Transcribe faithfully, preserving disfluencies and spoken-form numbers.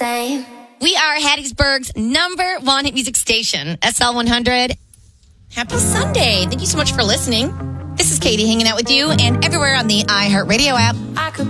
same. We are Hattiesburg's number one hit music station, S L one hundred. Happy Sunday. Thank you so much for listening. This is Katie hanging out with you and everywhere on the iHeartRadio app. I could